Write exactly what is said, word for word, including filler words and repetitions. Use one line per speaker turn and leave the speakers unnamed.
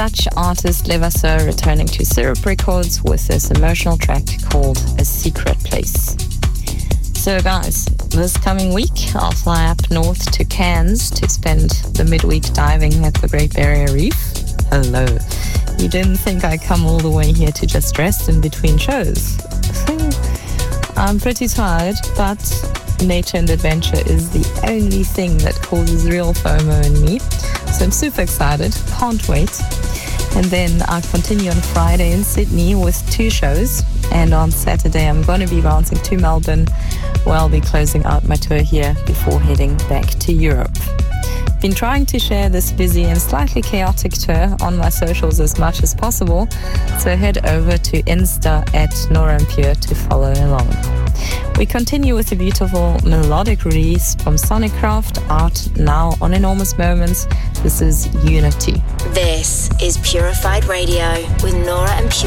Dutch artist Levasseur returning to Syrup Records with this emotional track called A Secret Place. So guys, this coming week I'll fly up north to Cairns to spend the midweek diving at the Great Barrier Reef. Hello. You didn't think I'd come all the way here to just rest in between shows. I'm pretty tired, but nature and adventure is the only thing that causes real FOMO in me. So I'm super excited, can't wait. And then I'll continue on Friday in Sydney with two shows. And on Saturday I'm going to be bouncing to Melbourne, where I'll be closing out my tour here before heading back to Europe. Been trying to share this busy and slightly chaotic tour on my socials as much as possible, so head over to Insta at Nora En Pure to follow along. We continue with a beautiful melodic release from Sonicraft, out now on Enormous Moments. This is Unity.
This is Purified Radio with Nora En Pure.